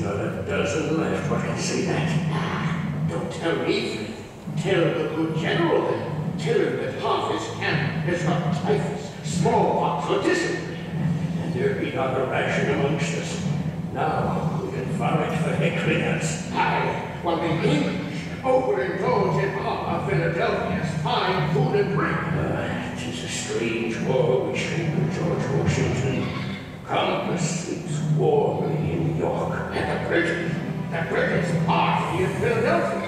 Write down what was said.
not a dozen left. What can say that? Don't tell me. Tell the good general then. Tell him that half his camp has got typhus, smallpox, or dysentery. And there be not a ration amongst us. Now we can forage for Equinas. Aye, while the English overindulge in our Philadelphia's fine food and drink. 'Tis a strange war we shape, George Washington. Compass sleeps warmly in York. And the British party in Philadelphia.